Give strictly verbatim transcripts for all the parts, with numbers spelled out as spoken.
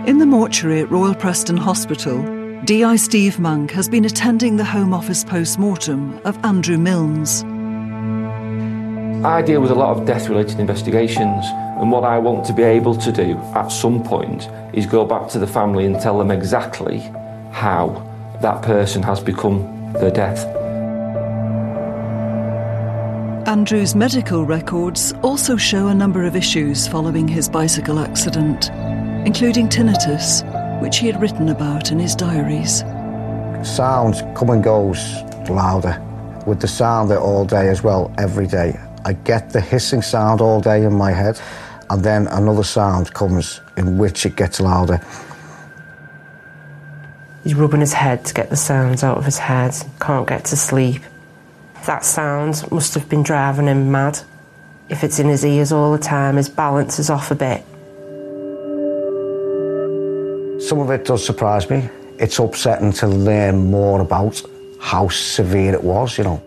In the mortuary at Royal Preston Hospital, D I Steve Monk has been attending the Home Office post-mortem of Andrew Milnes. I deal with a lot of death-related investigations, and what I want to be able to do at some point is go back to the family and tell them exactly how that person has become their death. Andrew's medical records also show a number of issues following his bicycle accident, including tinnitus, which he had written about in his diaries. Sound come and goes louder, with the sound there all day as well, every day. I get the hissing sound all day in my head, and then another sound comes in which it gets louder. He's rubbing his head to get the sounds out of his head, can't get to sleep. That sound must have been driving him mad. If it's in his ears all the time, his balance is off a bit. Some of it does surprise me. It's upsetting to learn more about how severe it was, you know.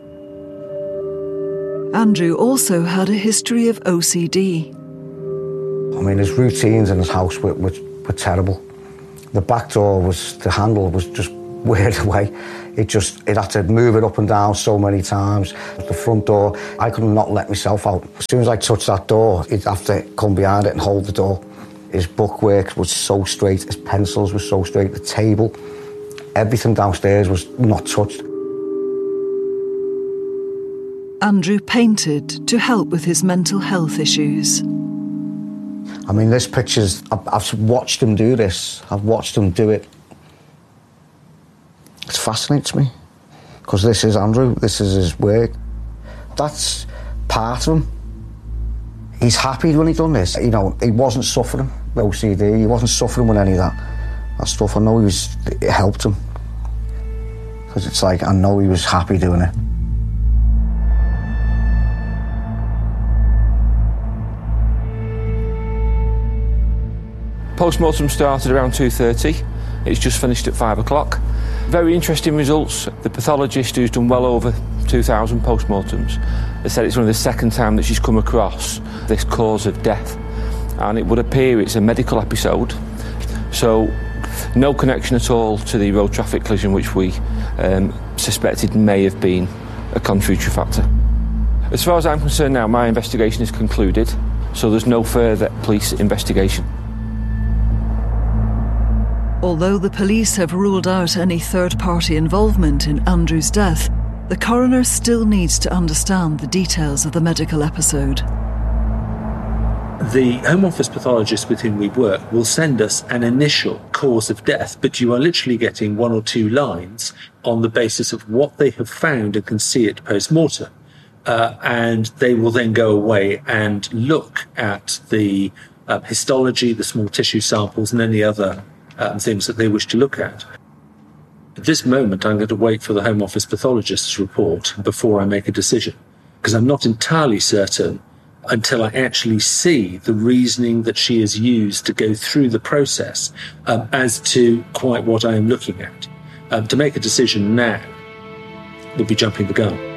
Andrew also had a history of O C D. I mean, his routines in his house were, were, were terrible. The back door was, the handle was just weird away. It just, it had to move it up and down so many times. The front door, I could not let myself out. As soon as I touched that door, he'd have to come behind it and hold the door. His bookwork was so straight, his pencils were so straight, the table, everything downstairs was not touched. Andrew painted to help with his mental health issues. I mean, this picture's, I've, I've watched him do this, I've watched him do it. It fascinates me, because this is Andrew, this is his work. That's part of him. He's happy when he done this. You know, he wasn't suffering with O C D, he wasn't suffering with any of that, that stuff. I know he was, it helped him. Because it's like, I know he was happy doing it. Post-mortem started around two thirty. It's just finished at five o'clock. Very interesting results. The pathologist, who's done well over two thousand post-mortems, has said it's only the second time that she's come across this cause of death. And it would appear it's a medical episode. So no connection at all to the road traffic collision, which we um, suspected may have been a contributory factor. As far as I'm concerned now, my investigation is concluded, so there's no further police investigation. Although the police have ruled out any third-party involvement in Andrew's death, the coroner still needs to understand the details of the medical episode. The Home Office pathologist with whom we work will send us an initial cause of death, but you are literally getting one or two lines on the basis of what they have found and can see it post-mortem. Uh, and they will then go away and look at the uh, histology, the small tissue samples, and any other Um, things that they wish to look at. At this moment, I'm going to wait for the Home Office pathologist's report before I make a decision, because I'm not entirely certain until I actually see the reasoning that she has used to go through the process um, as to quite what I am looking at. Um, to make a decision now would be jumping the gun.